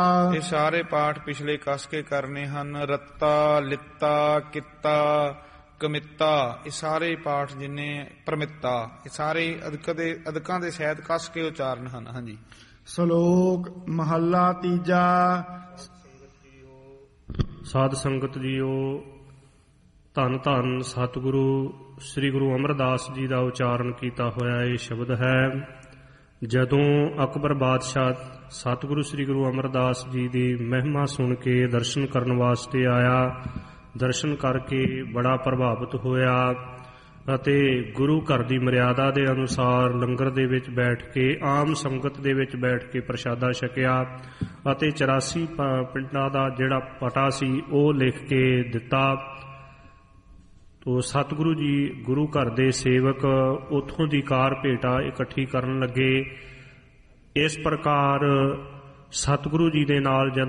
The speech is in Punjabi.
ਇਹ ਸਾਰੇ ਪਾਠ ਪਿਛਲੇ ਕੱਸ ਕੇ ਕਰਨੇ ਹਨ। ਰੱਤਾ, ਲਿੱਤਾ, ਕਿੱਤਾ, ਕਮਿੱਤਾ, ਇਹ ਸਾਰੇ ਪਾਠ ਜਿੰਨੇ ਪ੍ਰਮਿੱਤਾ, ਇਹ ਸਾਰੇ ਅਦਕਾਂ ਦੇ ਸਹਿਤ ਕੱਸ ਕੇ ਉਚਾਰਨ ਹਨ। ਹਾਂਜੀ। ਸ਼ਲੋਕ ਮਹੱਲਾ ਤੀਜਾ। ਸਾਧ ਸੰਗਤ ਜੀਓ, ਧੰਨ ਧੰਨ ਸਤਿਗੁਰੂ ਸ੍ਰੀ ਗੁਰੂ ਅਮਰਦਾਸ ਜੀ ਦਾ ਉਚਾਰਨ ਕੀਤਾ ਹੋਇਆ ਇਹ ਸ਼ਬਦ ਹੈ। ਜਦੋਂ ਅਕਬਰ ਬਾਦਸ਼ਾਹ ਸਤਿਗੁਰੂ ਸ੍ਰੀ ਗੁਰੂ ਅਮਰਦਾਸ ਜੀ ਦੀ ਮਹਿਮਾ ਸੁਣ ਕੇ ਦਰਸ਼ਨ ਕਰਨ ਵਾਸਤੇ ਆਇਆ, ਦਰਸ਼ਨ ਕਰਕੇ ਬੜਾ ਪ੍ਰਭਾਵਿਤ ਹੋਇਆ ਅਤੇ ਗੁਰੂ ਘਰ ਦੀ ਮਰਿਆਦਾ ਦੇ ਅਨੁਸਾਰ ਲੰਗਰ ਦੇ ਵਿੱਚ ਬੈਠ ਕੇ, ਆਮ ਸੰਗਤ ਦੇ ਵਿੱਚ ਬੈਠ ਕੇ ਪ੍ਰਸ਼ਾਦਾ ਛਕਿਆ ਅਤੇ 84 ਪਿੰਡਾਂ ਦਾ ਜਿਹੜਾ ਪਟਾ ਸੀ ਉਹ ਲਿਖ ਕੇ ਦਿੱਤਾ। ਤੋ ਸਤਿਗੁਰੂ ਜੀ ਗੁਰੂ ਘਰ ਦੇ ਸੇਵਕ ਉੱਥੋਂ ਦੀ ਕਾਰ ਭੇਟਾ ਇਕੱਠੀ ਕਰਨ ਲੱਗੇ। ਇਸ ਪ੍ਰਕਾਰ ਸਤਿਗੁਰੂ ਜੀ ਦੇ ਨਾਲ ਜਦ